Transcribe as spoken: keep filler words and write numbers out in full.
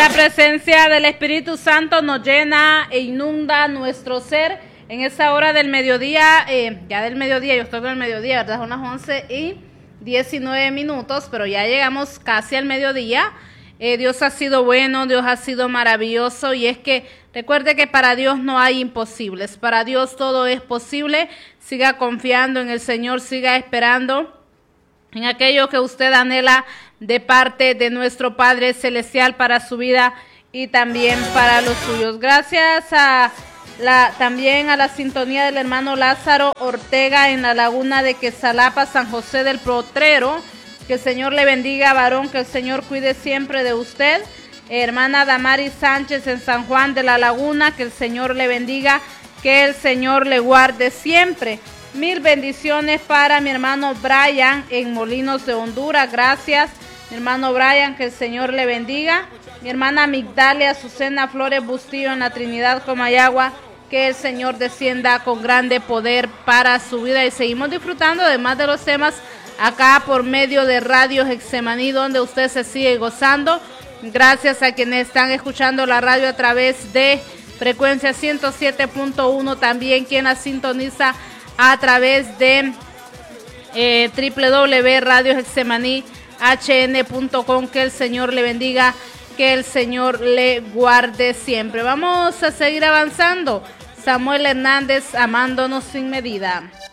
la presencia del Espíritu Santo nos llena e inunda nuestro ser en esa hora del mediodía, eh, ya del mediodía, yo estoy en el mediodía, ¿verdad? Son las once y diecinueve minutos, pero ya llegamos casi al mediodía. Eh, Dios ha sido bueno, Dios ha sido maravilloso, y es que recuerde que para Dios no hay imposibles, para Dios todo es posible. Siga confiando en el Señor, siga esperando en aquello que usted anhela de parte de nuestro Padre Celestial para su vida y también para los suyos. Gracias a la, también a la sintonía del hermano Lázaro Ortega en la laguna de Quesalapa, San José del Potrero. Que el Señor le bendiga, varón, que el Señor cuide siempre de usted. Hermana Damaris Sánchez en San Juan de la Laguna, que el Señor le bendiga, que el Señor le guarde siempre. Mil bendiciones para mi hermano Brian en Molinos de Honduras. Gracias, mi hermano Brian, que el Señor le bendiga. Mi hermana Migdalia Azucena Flores Bustillo en la Trinidad Comayagua, que el Señor descienda con grande poder para su vida. Y seguimos disfrutando además de los temas acá por medio de Radio Getsemaní, donde usted se sigue gozando. Gracias a quienes están escuchando la radio a través de frecuencia ciento siete punto uno, también quien la sintoniza a través de eh, doble u doble u doble u punto radio getsemaní h n punto com. Que el Señor le bendiga, que el Señor le guarde siempre. Vamos a seguir avanzando. Samuel Hernández, amándonos sin medida.